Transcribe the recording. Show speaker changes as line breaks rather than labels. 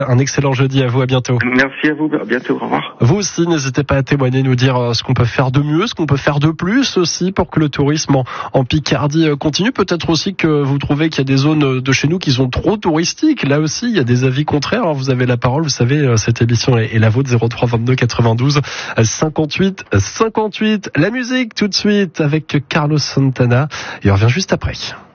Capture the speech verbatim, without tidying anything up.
Un excellent jeudi à vous, à bientôt.
Merci à vous, à bientôt, au revoir.
Vous aussi, n'hésitez pas à témoigner, nous dire ce qu'on peut faire de mieux, ce qu'on peut faire de plus aussi pour que le tourisme en, en Picardie continue. Peut-être aussi que vous trouvez qu'il y a des zones de chez nous qui sont trop touristiques. Là aussi, il y a des avis contraires. Alors, vous avez la parole, vous savez, cette émission est, est la vôtre, zéro trois vingt-deux quatre-vingt-douze cinquante-huit cinquante-huit. La musique tout de suite avec Carlos Santana et on revient juste après.